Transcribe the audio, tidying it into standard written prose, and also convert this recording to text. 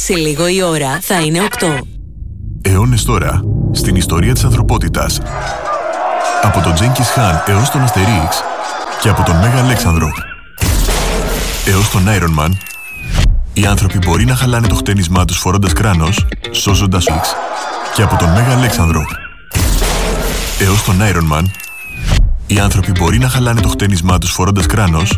Σε λίγο η ώρα θα είναι 8. Αιώνες τώρα, στην ιστορία της ανθρωπότητας. Από τον Τζένκις Χαν έως τον Αστερίξ και από τον Μέγα Αλέξανδρο έως τον Iron Man, οι άνθρωποι μπορεί να χαλάνε το χτένισμά τους φορώντας κράνος, σώζοντας X, και από τον Μέγα Αλέξανδρο έως τον Iron Man, οι άνθρωποι μπορεί να χαλάνε το χτένισμά τους φορώντας κράνος,